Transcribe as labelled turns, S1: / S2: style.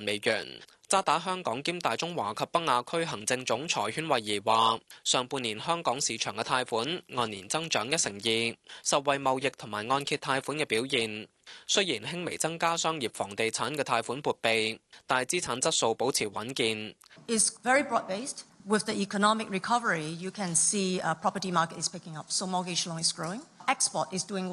S1: 美元。渣打香港兼大中華及北亞區行政總裁禤惠儀話：上半年香港市場嘅貸款按年增長1%，受惠貿易同埋按揭貸款嘅表現。雖然輕微增加商業房地產嘅貸款撥備，但係資產質素保持穩健。
S2: It's very broad-based. With the economic recovery, you can see property market is picking up. So mortgage loan is growing. Export is doing